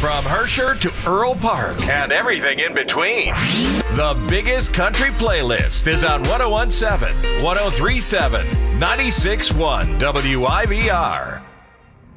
From Herscher to Earl Park and everything in between. The biggest country playlist is on 1017, 1037, 96.1 WIVR.